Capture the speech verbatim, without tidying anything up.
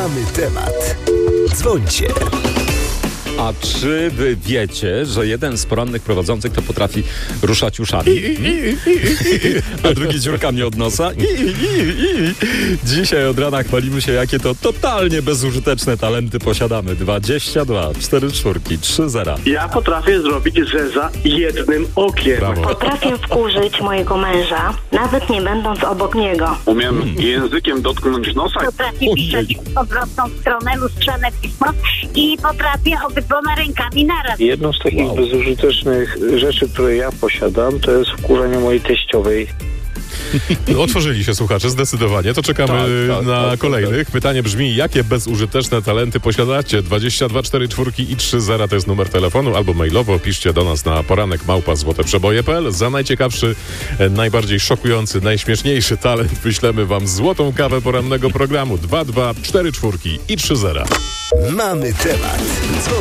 Mamy temat. Dzwońcie. A czy wy wiecie, że jeden z porannych prowadzących to potrafi ruszać uszami, a drugi dziurkami od nosa? Dzisiaj od rana chwalimy się, jakie to totalnie bezużyteczne talenty posiadamy. dwadzieścia dwa, cztery czwórki, trzy zera. Ja potrafię zrobić zeza jednym okiem. Brawo. Potrafię wkurzyć mojego męża, nawet nie będąc obok niego. Umiem hmm. językiem dotknąć nosa. Potrafię pisać w odwrotną stronę, lustrzane pismo i potrafię obydwoma rękami naraz. Jedną z takich Wow. bezużytecznych rzeczy, które ja posiadam, to jest wkurzenie mojej teściowej. Otworzyli się słuchacze, zdecydowanie. To czekamy Tak, tak, na tak, kolejnych. Tak. Pytanie brzmi, jakie bezużyteczne talenty posiadacie? dwadzieścia dwa, cztery czwórki i trzy zera to jest numer telefonu, albo mailowo piszcie do nas na poranek małpa złoteprzeboje kropka p l. Za najciekawszy, najbardziej szokujący, najśmieszniejszy talent wyślemy wam złotą kawę porannego programu. dwa dwa, cztery czwórki i trzy zera. Mamy temat. Dzwońcie.